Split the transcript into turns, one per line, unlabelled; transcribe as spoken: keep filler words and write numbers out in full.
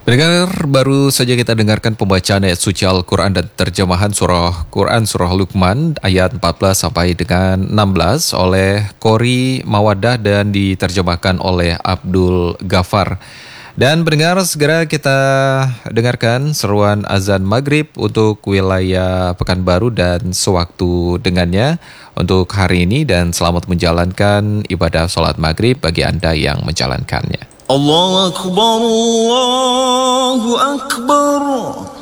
Pendengar, baru saja kita dengarkan pembacaan ayat suci Al-Quran dan terjemahan surah Quran surah Luqman ayat empat belas sampai dengan enam belas oleh Qori Mawadah dan diterjemahkan oleh Abdul Ghaffar. Dan pendengar, segera kita dengarkan seruan azan maghrib untuk wilayah Pekanbaru dan sewaktu dengannya untuk hari ini, dan selamat menjalankan ibadah sholat maghrib bagi Anda yang menjalankannya.
Allahu Akbar, Allahu Akbar.